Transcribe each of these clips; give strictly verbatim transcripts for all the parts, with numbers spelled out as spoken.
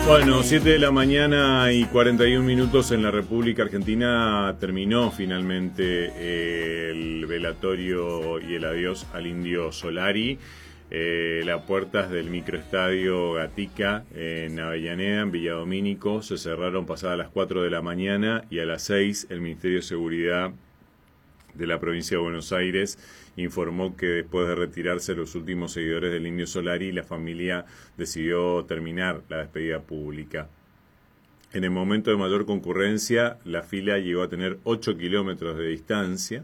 Bueno, siete de la mañana y cuarenta y un minutos en la República Argentina. Terminó finalmente el velatorio y el adiós al Indio Solari. Eh, las puertas del microestadio Gatica en Avellaneda, en Villa Domínico, se cerraron pasadas las cuatro de la mañana, y a las seis el Ministerio de Seguridad de la provincia de Buenos Aires informó que después de retirarse los últimos seguidores del Indio Solari, la familia decidió terminar la despedida pública. En el momento de mayor concurrencia, la fila llegó a tener ocho kilómetros de distancia.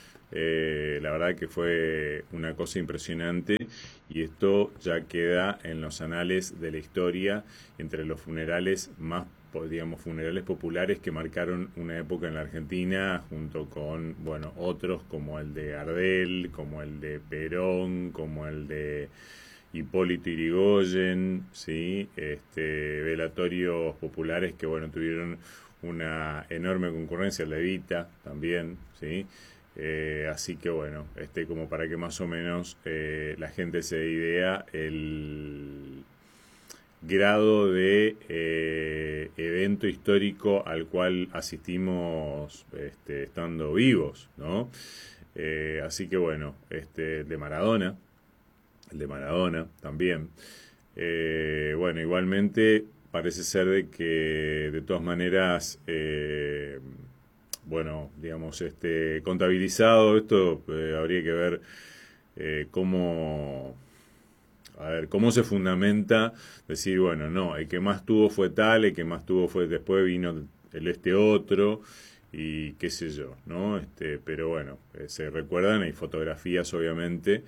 Eh, la verdad que fue una cosa impresionante, y esto ya queda en los anales de la historia entre los funerales más, digamos, funerales populares que marcaron una época en la Argentina, junto con, bueno, otros como el de Gardel, como el de Perón, como el de Hipólito Yrigoyen, ¿sí? Este, velatorios populares que, bueno, tuvieron una enorme concurrencia, el de Evita también, ¿sí? Eh, así que bueno, este como para que más o menos eh, la gente se dé idea el grado de eh, evento histórico al cual asistimos este, estando vivos, ¿no? Eh, así que bueno, este de Maradona, el de Maradona también. Eh, bueno, igualmente parece ser de que de todas maneras eh, bueno, digamos, este contabilizado esto, eh, habría que ver eh, cómo, a ver, cómo se fundamenta decir, bueno, no, el que más tuvo fue tal, el que más tuvo fue, después vino el este otro, y qué sé yo, ¿no? Este, pero bueno, eh, se recuerdan, hay fotografías obviamente.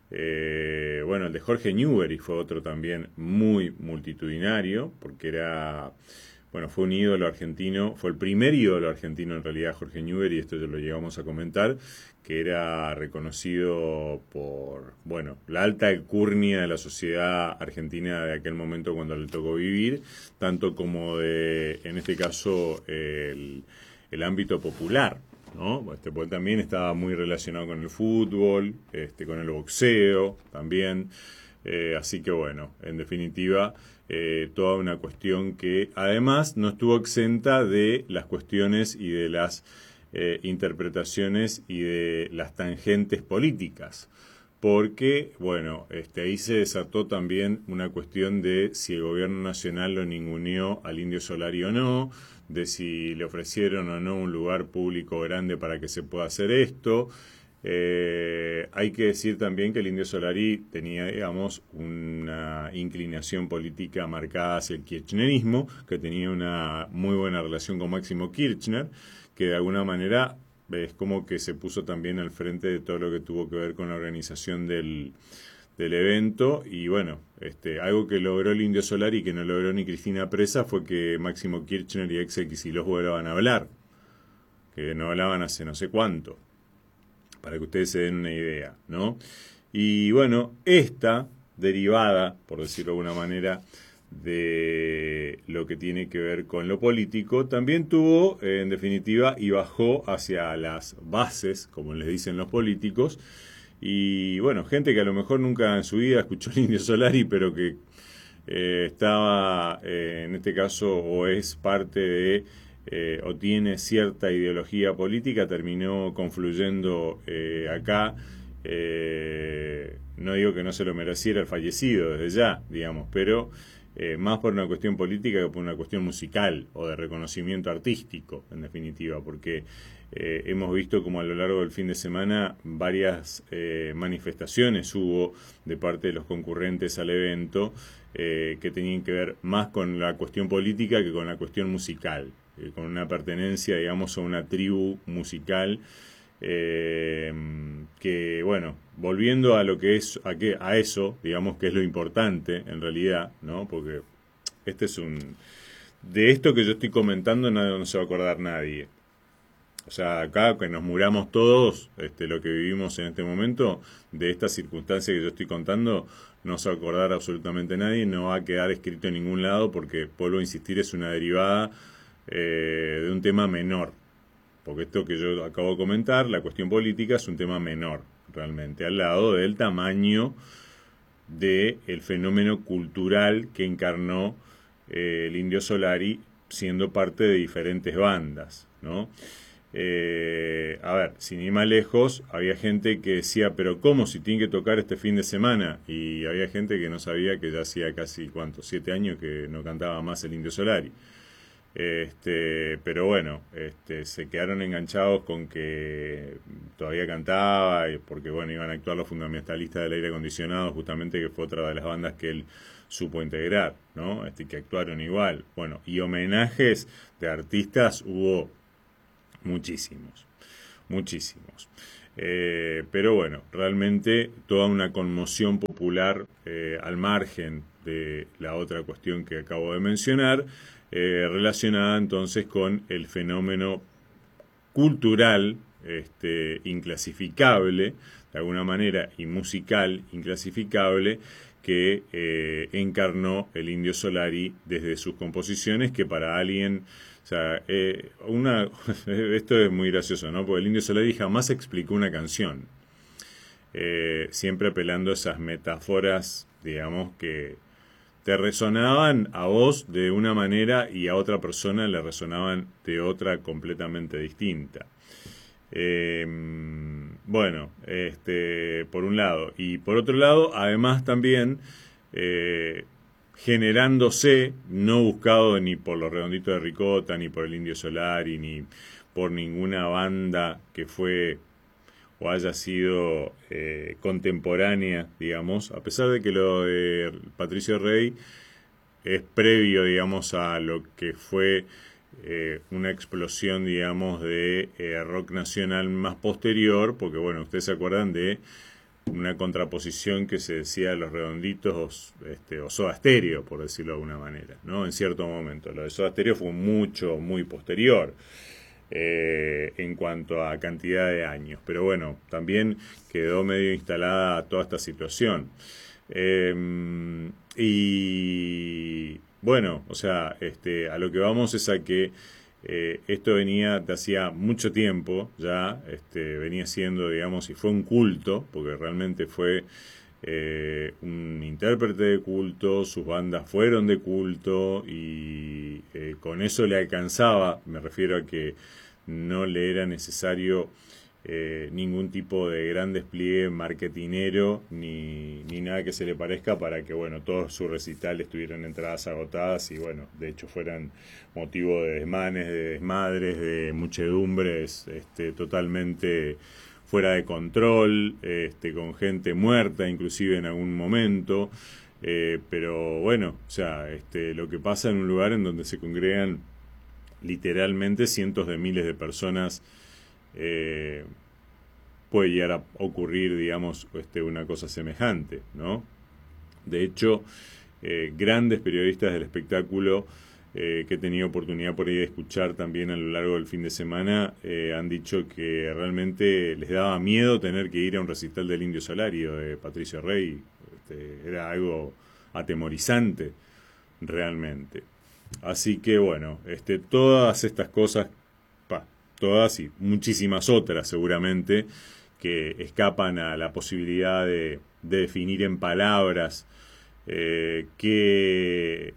Eh, bueno, el de Jorge Newbery fue otro también muy multitudinario, porque era... Bueno, fue un ídolo argentino, fue el primer ídolo argentino en realidad, Jorge Newbery, y esto ya lo llegamos a comentar, que era reconocido por, bueno, la alta alcurnia de la sociedad argentina de aquel momento cuando le tocó vivir, tanto como de, en este caso, el, el ámbito popular, ¿no? Este, pues también estaba muy relacionado con el fútbol, este, con el boxeo también, eh, así que bueno, en definitiva... Eh, toda una cuestión que además no estuvo exenta de las cuestiones y de las eh, interpretaciones y de las tangentes políticas, porque bueno, este, ahí se desató también una cuestión de si el gobierno nacional lo ninguneó al Indio Solari o no, de si le ofrecieron o no un lugar público grande para que se pueda hacer esto. Eh, hay que decir también que el Indio Solari tenía, digamos, una inclinación política marcada hacia el kirchnerismo, que tenía una muy buena relación con Máximo Kirchner, que de alguna manera es como que se puso también al frente de todo lo que tuvo que ver con la organización del, del evento. Y bueno, este, algo que logró el Indio Solari y que no logró ni Cristina Presa fue que Máximo Kirchner y Axel Kicillof vuelvan a hablar, que no hablaban hace no sé cuánto, para que ustedes se den una idea, ¿no? Y bueno, esta derivada, por decirlo de alguna manera, de lo que tiene que ver con lo político, también tuvo, eh, en definitiva, y bajó hacia las bases, como les dicen los políticos, y bueno, gente que a lo mejor nunca en su vida escuchó el Indio Solari, pero que eh, estaba, eh, en este caso, o es parte de... Eh, o tiene cierta ideología política, terminó confluyendo eh, acá. Eh, no digo que no se lo mereciera el fallecido desde ya, digamos, pero eh, más por una cuestión política que por una cuestión musical o de reconocimiento artístico, en definitiva, porque eh, hemos visto como a lo largo del fin de semana varias eh, manifestaciones hubo de parte de los concurrentes al evento eh, que tenían que ver más con la cuestión política que con la cuestión musical, eh, con una pertenencia, digamos, a una tribu musical. Eh, que bueno, volviendo a lo que es a, que, a eso, digamos que es lo importante en realidad, ¿no? Porque este es un de esto que yo estoy comentando no, no se va a acordar nadie. O sea, acá que nos muramos todos, este, lo que vivimos en este momento, de esta circunstancia que yo estoy contando, no se va a acordar absolutamente nadie, no va a quedar escrito en ningún lado, porque, vuelvo a insistir, es una derivada eh, de un tema menor. Porque esto que yo acabo de comentar, la cuestión política, es un tema menor, realmente, al lado del tamaño del fenómeno cultural que encarnó eh, el Indio Solari siendo parte de diferentes bandas, ¿no? Eh, a ver, sin ir más lejos, había gente que decía, pero ¿cómo si tiene que tocar este fin de semana? Y había gente que no sabía que ya hacía casi, ¿cuántos? Siete años que no cantaba más el Indio Solari. Este, pero bueno, este, se quedaron enganchados con que todavía cantaba, porque bueno, iban a actuar los fundamentalistas del aire acondicionado, justamente, que fue otra de las bandas que él supo integrar, ¿no? Este, que actuaron igual. Bueno, y homenajes de artistas hubo muchísimos, muchísimos. Eh, pero bueno, realmente toda una conmoción popular eh, al margen de la otra cuestión que acabo de mencionar, eh, relacionada entonces con el fenómeno cultural este, inclasificable, de alguna manera, y musical inclasificable, que eh, encarnó el Indio Solari desde sus composiciones, que para alguien... O sea, eh, una, esto es muy gracioso, ¿no? Porque el Indio Solari jamás explicó una canción. Eh, siempre apelando a esas metáforas, digamos, que te resonaban a vos de una manera y a otra persona le resonaban de otra completamente distinta. Eh, bueno, este, por un lado. Y por otro lado, además también... Eh, generándose, no buscado ni por los Redonditos de Ricota, ni por el Indio Solari, ni por ninguna banda que fue o haya sido eh, contemporánea, digamos, a pesar de que lo de Patricio Rey es previo, digamos, a lo que fue eh, una explosión, digamos, de eh, rock nacional más posterior, porque, bueno, ustedes se acuerdan de una contraposición que se decía de los Redonditos este, o Soda Stereo, por decirlo de alguna manera, ¿no? En cierto momento. Lo de Soda Stereo fue mucho, muy posterior eh, en cuanto a cantidad de años. Pero bueno, también quedó medio instalada toda esta situación. Eh, y bueno, o sea, este, a lo que vamos es a que Eh, esto venía de hacía mucho tiempo ya, este, venía siendo, digamos, y fue un culto, porque realmente fue eh, un intérprete de culto, sus bandas fueron de culto y eh, con eso le alcanzaba, me refiero a que no le era necesario eh, ningún tipo de gran despliegue marketinero ni, ni nada que se le parezca para que, bueno, todos sus recitales tuvieran entradas agotadas y, bueno, de hecho fueran motivo de desmanes, de desmadres, de muchedumbres este, totalmente fuera de control, este, con gente muerta inclusive en algún momento, eh, pero bueno, o sea, este, lo que pasa en un lugar en donde se congregan literalmente cientos de miles de personas, eh, puede llegar a ocurrir, digamos, este, una cosa semejante, ¿no? De hecho, eh, grandes periodistas del espectáculo eh, que he tenido oportunidad por ahí de escuchar también a lo largo del fin de semana, eh, han dicho que realmente les daba miedo tener que ir a un recital del Indio Solari o de Patricio Rey. Este, era algo atemorizante, realmente. Así que bueno, este, todas estas cosas, pa, todas y muchísimas otras seguramente, que escapan a la posibilidad de, de definir en palabras eh, qué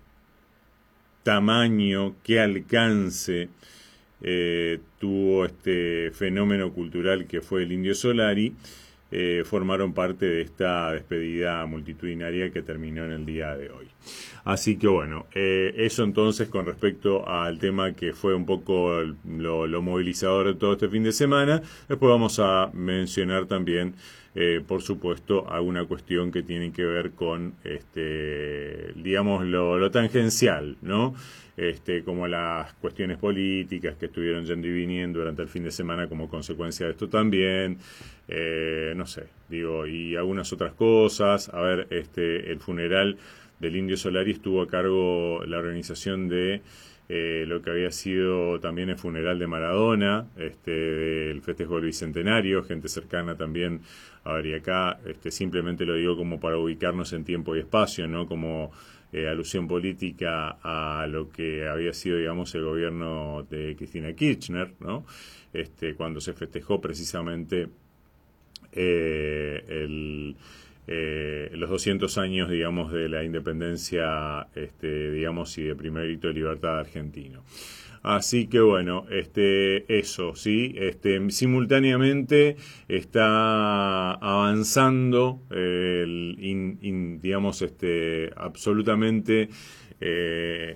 tamaño, qué alcance eh, tuvo este fenómeno cultural que fue el Indio Solari, eh, formaron parte de esta despedida multitudinaria que terminó en el día de hoy. Así que bueno, eh, eso entonces con respecto al tema que fue un poco lo, lo movilizador de todo este fin de semana. Después vamos a mencionar también, eh, por supuesto, alguna cuestión que tiene que ver con, este, digamos, lo, lo tangencial, ¿no? Este, como las cuestiones políticas que estuvieron yendo y viniendo durante el fin de semana como consecuencia de esto también, eh, no sé, digo, y algunas otras cosas. A ver, este, el funeral del Indio Solari estuvo a cargo la organización de eh, lo que había sido también el funeral de Maradona, este, del festejo del Bicentenario, gente cercana también. A ver, y acá este, simplemente lo digo como para ubicarnos en tiempo y espacio, ¿no? Como eh, alusión política a lo que había sido, digamos, el gobierno de Cristina Kirchner, ¿no? Este, cuando se festejó precisamente eh, el eh, los doscientos años, digamos, de la independencia, este, digamos, y de primer grito de libertad argentino. Así que bueno, este, eso, sí, este, simultáneamente está avanzando, eh, el, in, in, digamos, este, absolutamente eh,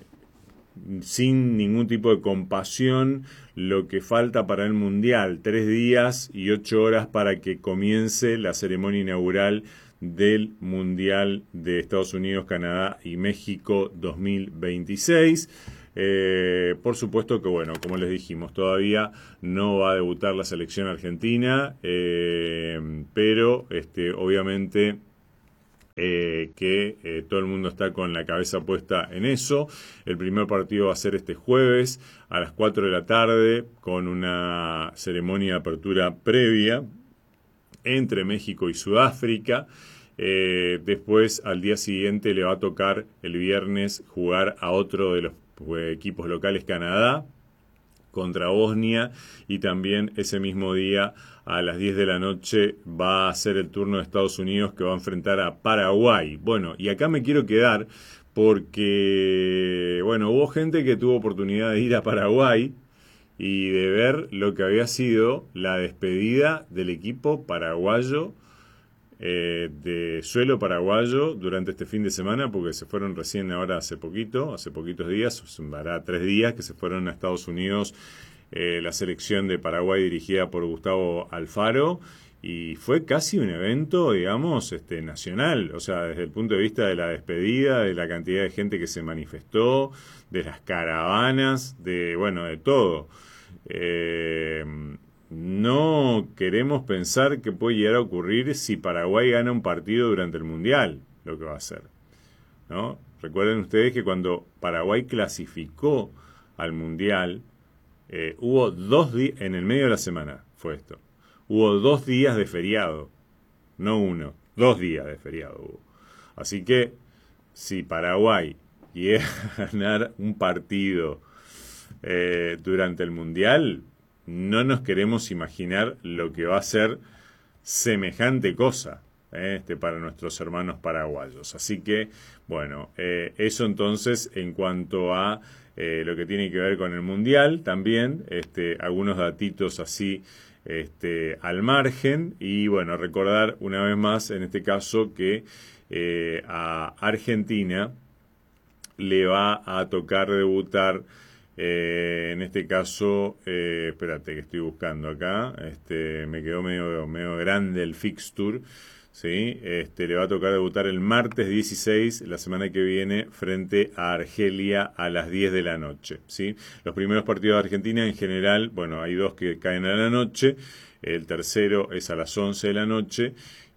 sin ningún tipo de compasión lo que falta para el Mundial, tres días y ocho horas para que comience la ceremonia inaugural del Mundial de Estados Unidos, Canadá y México dos mil veintiséis. Eh, por supuesto que, bueno, como les dijimos, todavía no va a debutar la selección argentina, eh, pero este, obviamente eh, que eh, todo el mundo está con la cabeza puesta en eso. El primer partido va a ser este jueves a las cuatro de la tarde con una ceremonia de apertura previa entre México y Sudáfrica. Eh, después, al día siguiente, le va a tocar el viernes jugar a otro de los equipos locales, Canadá, contra Bosnia, y también ese mismo día a las diez de la noche va a ser el turno de Estados Unidos, que va a enfrentar a Paraguay. Bueno, y acá me quiero quedar porque, bueno, hubo gente que tuvo oportunidad de ir a Paraguay y de ver lo que había sido la despedida del equipo paraguayo, eh, de suelo paraguayo, durante este fin de semana, porque se fueron recién ahora hace poquito, hace poquitos días, hará tres días que se fueron a Estados Unidos, eh, la selección de Paraguay dirigida por Gustavo Alfaro, y fue casi un evento, digamos, este, nacional, o sea, desde el punto de vista de la despedida, de la cantidad de gente que se manifestó, de las caravanas, de, bueno, de todo. Eh, no queremos pensar que puede llegar a ocurrir si Paraguay gana un partido durante el Mundial, lo que va a hacer, ¿no? Recuerden ustedes que cuando Paraguay clasificó al Mundial, eh, hubo dos días, en el medio de la semana fue esto, hubo dos días de feriado, no uno, dos días de feriado hubo. Así que si Paraguay llega a ganar un partido eh, durante el Mundial, no nos queremos imaginar lo que va a ser semejante cosa, eh, este, para nuestros hermanos paraguayos. Así que, bueno, eh, eso entonces en cuanto a eh, lo que tiene que ver con el Mundial, también este, algunos datitos así este, al margen. Y bueno, recordar una vez más, en este caso, que eh, a Argentina le va a tocar debutar, Eh, en este caso, eh, espérate que estoy buscando acá, este, me quedó medio, medio grande el fixture, ¿sí? Este, le va a tocar debutar el martes dieciséis, la semana que viene, frente a Argelia a las diez de la noche, ¿sí? Los primeros partidos de Argentina en general, bueno, hay dos que caen a la noche, el tercero es a las once de la noche,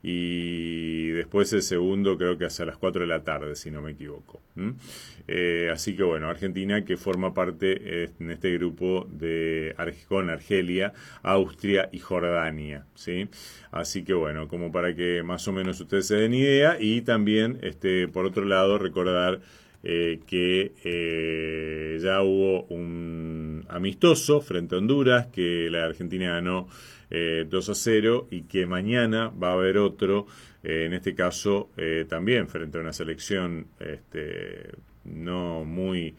y después el segundo creo que hacia las cuatro de la tarde, si no me equivoco. ¿Mm? Eh, así que bueno, Argentina, que forma parte eh, en este grupo de con Argelia, Austria y Jordania, ¿sí? Así que bueno, como para que más o menos ustedes se den idea. Y también, este, por otro lado, recordar Eh, que eh, ya hubo un amistoso frente a Honduras, que la Argentina ganó eh, dos a cero, y que mañana va a haber otro, eh, en este caso eh, también frente a una selección este, no muy,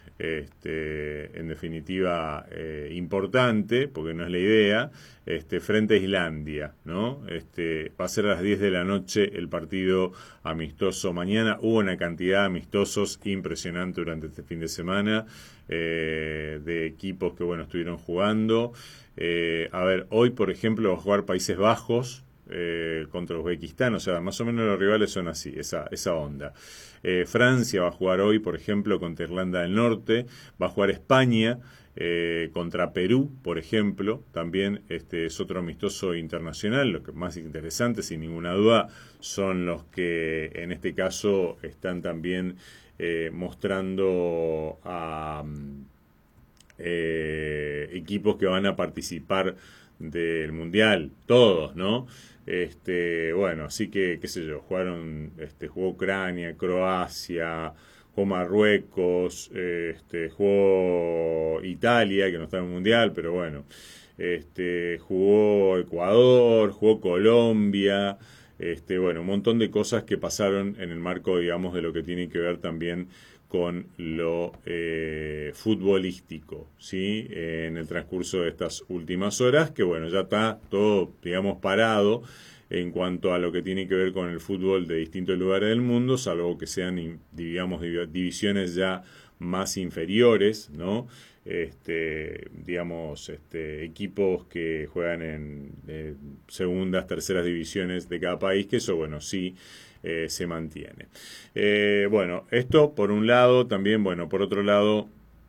este, en definitiva, eh, importante, porque no es la idea, este, frente a Islandia, ¿no? Este, va a ser a las diez de la noche el partido amistoso mañana. Hubo una cantidad de amistosos impresionante durante este fin de semana, eh, de equipos que, bueno, estuvieron jugando. Eh, a ver, hoy, por ejemplo, va a jugar Países Bajos eh, contra Uzbekistán, o sea, más o menos los rivales son así, esa, esa onda. Eh, Francia va a jugar hoy, por ejemplo, contra Irlanda del Norte, va a jugar España eh, contra Perú, por ejemplo, también este es otro amistoso internacional. Lo que más interesante, sin ninguna duda, son los que en este caso están también eh, mostrando a eh, equipos que van a participar del Mundial, todos, ¿no? Este, bueno, así que, qué sé yo, jugaron, este, jugó Ucrania, Croacia, jugó Marruecos, este, jugó Italia, que no está en el Mundial, pero bueno, este, jugó Ecuador, jugó Colombia, Este, bueno, un montón de cosas que pasaron en el marco, digamos, de lo que tiene que ver también con lo eh, futbolístico, ¿sí? Eh, en el transcurso de estas últimas horas, que bueno, ya está todo, digamos, parado en cuanto a lo que tiene que ver con el fútbol de distintos lugares del mundo, salvo que sean, digamos, divisiones ya más inferiores, ¿no? Este, digamos, este, equipos que juegan en eh, segundas, terceras divisiones de cada país, que eso, bueno, sí eh, se mantiene. Eh, bueno, esto por un lado, también, bueno, por otro lado,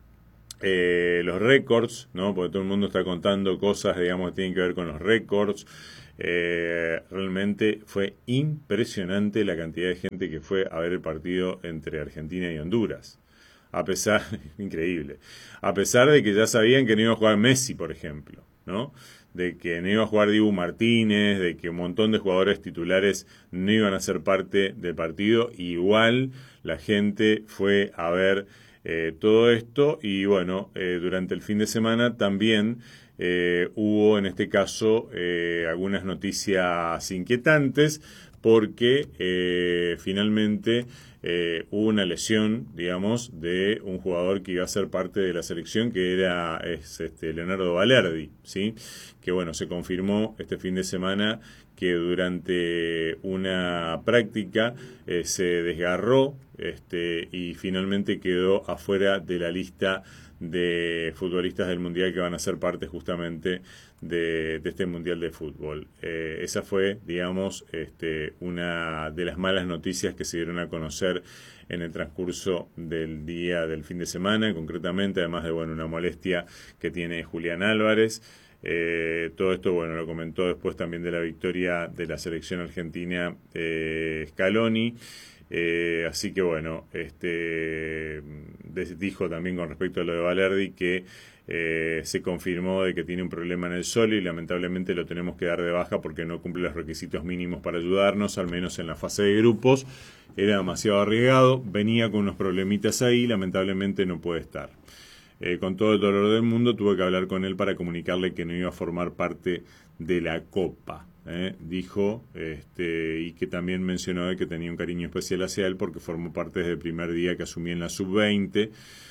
eh, los récords, ¿no? Porque todo el mundo está contando cosas, digamos, que tienen que ver con los récords. Eh, realmente fue impresionante la cantidad de gente que fue a ver el partido entre Argentina y Honduras. A pesar, increíble, a pesar de que ya sabían que no iba a jugar Messi, por ejemplo, ¿no? De que no iba a jugar Dibu Martínez, de que un montón de jugadores titulares no iban a ser parte del partido, igual la gente fue a ver eh, todo esto y bueno, eh, durante el fin de semana también eh, hubo en este caso eh, algunas noticias inquietantes porque eh, finalmente eh, hubo una lesión, digamos, de un jugador que iba a ser parte de la selección, que era es, este, Leonardo Balerdi, ¿sí? Que bueno, se confirmó este fin de semana que durante una práctica eh, se desgarró este, y finalmente quedó afuera de la lista de futbolistas del Mundial que van a ser parte justamente de, de este Mundial de Fútbol. Eh, esa fue, digamos, este, una de las malas noticias que se dieron a conocer en el transcurso del día del fin de semana, concretamente, además de bueno, una molestia que tiene Julián Álvarez. Eh, todo esto, bueno, lo comentó después también de la victoria de la selección argentina eh, Scaloni. Eh, así que bueno, este dijo también con respecto a lo de Balerdi que eh, se confirmó de que tiene un problema en el solo y lamentablemente lo tenemos que dar de baja porque no cumple los requisitos mínimos para ayudarnos, al menos en la fase de grupos. Era demasiado arriesgado, venía con unos problemitas ahí, lamentablemente no puede estar. Eh, con todo el dolor del mundo tuve que hablar con él para comunicarle que no iba a formar parte de la Copa. Eh, dijo este, y que también mencionó de que tenía un cariño especial hacia él porque formó parte desde el primer día que asumí en la sub veinte.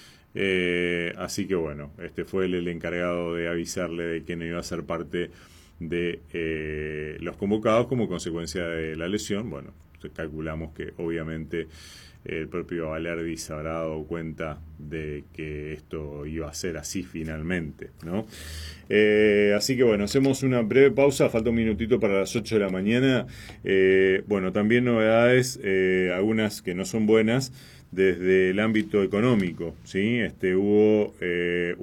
Eh, así que bueno, este fue él el encargado de avisarle de que no iba a ser parte de eh, los convocados como consecuencia de la lesión. Bueno, calculamos que obviamente el propio Balerdi se habrá dado cuenta de que esto iba a ser así finalmente, ¿no? Eh, así que bueno, hacemos una breve pausa, falta un minutito para las ocho de la mañana. Eh, bueno, también novedades, eh, algunas que no son buenas, desde el ámbito económico, ¿sí? Este, hubo eh,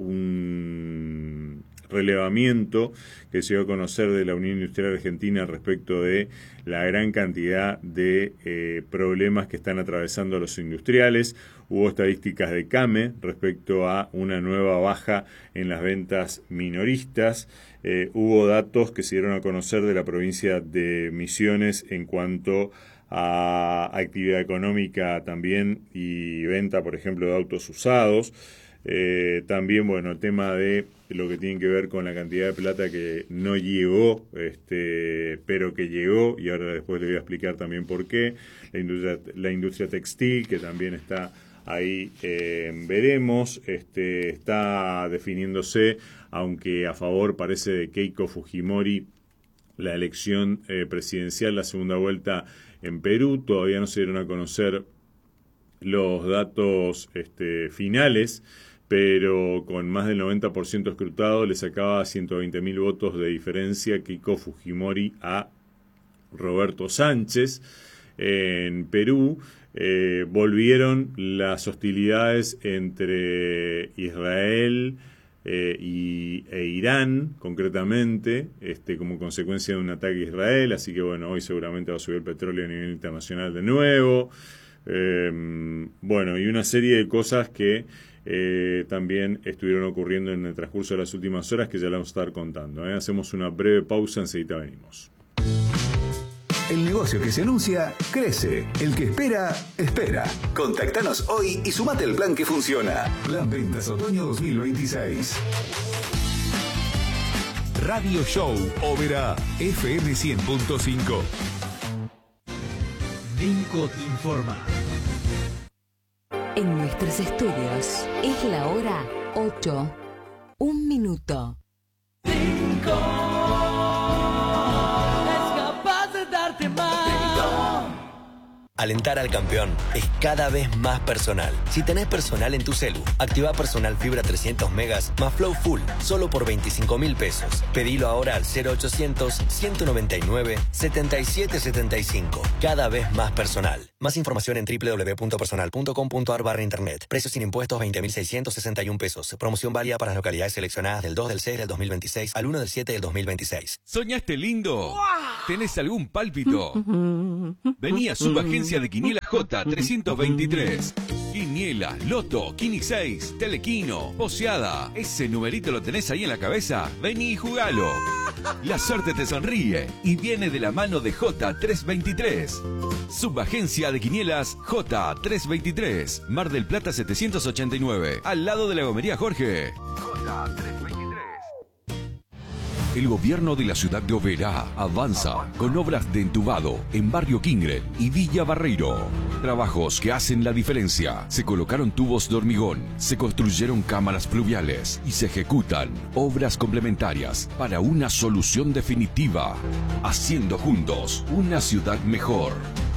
un relevamiento que se dio a conocer de la Unión Industrial Argentina respecto de la gran cantidad de eh, problemas que están atravesando los industriales. Hubo estadísticas de CAME respecto a una nueva baja en las ventas minoristas. Eh, hubo datos que se dieron a conocer de la provincia de Misiones en cuanto a actividad económica también y venta, por ejemplo, de autos usados. Eh, también, bueno, el tema de lo que tiene que ver con la cantidad de plata que no llegó, este, pero que llegó, y ahora después le voy a explicar también por qué. La industria, la industria textil, que también está ahí, eh, veremos, este, está definiéndose, aunque a favor parece de Keiko Fujimori, la elección eh, presidencial, la segunda vuelta en Perú. Todavía no se dieron a conocer los datos este, finales, pero con más del noventa por ciento escrutado le sacaba ciento veinte mil votos de diferencia Keiko Fujimori a Roberto Sánchez. En Perú eh, volvieron las hostilidades entre Israel eh, y, e Irán, concretamente, este, como consecuencia de un ataque a Israel. Así que bueno, hoy seguramente va a subir el petróleo a nivel internacional de nuevo. Eh, bueno, y una serie de cosas que eh, también estuvieron ocurriendo en el transcurso de las últimas horas que ya la vamos a estar contando. ¿eh? Hacemos una breve pausa, enseguida venimos. El negocio que se anuncia, crece. El que espera, espera. Contactanos hoy y sumate al plan que funciona. Plan Ventas Otoño dos mil veintiséis. Radio Show Ópera F M cien punto cinco. Vinco te informa. En nuestros estudios es la hora ocho. Un minuto. Vinco es capaz de darte más. Alentar al campeón es cada vez más personal. Si tenés personal en tu celu, activa personal fibra trescientos megas más Flow Full, solo por veinticinco mil pesos. Pedilo ahora al cero ochocientos, ciento noventa y nueve, setenta y siete setenta y cinco. Cada vez más personal. Más información en doble u doble u doble u punto personal punto com punto a r barra internet. Precios sin impuestos veinte mil seiscientos sesenta y uno pesos. Promoción válida para las localidades seleccionadas del dos del seis del dos mil veintiséis al uno del siete del dos mil veintiséis. ¿Soñaste lindo? ¿Tenés algún pálpito? Vení a Subagencia de Quiniela J trescientos veintitrés. Quiniela, Loto, Quini seis, Telequino, Poseada. ¿Ese numerito lo tenés ahí en la cabeza? Vení y jugalo. La suerte te sonríe y viene de la mano de J trescientos veintitrés. Subagencia de Quinielas J trescientos veintitrés. Mar del Plata setecientos ochenta y nueve. Al lado de la Gomería Jorge. J trescientos veintitrés. El gobierno de la ciudad de Oberá avanza con obras de entubado en Barrio Kingren y Villa Barreiro. Trabajos que hacen la diferencia. Se colocaron tubos de hormigón, se construyeron cámaras pluviales y se ejecutan obras complementarias para una solución definitiva. Haciendo juntos una ciudad mejor.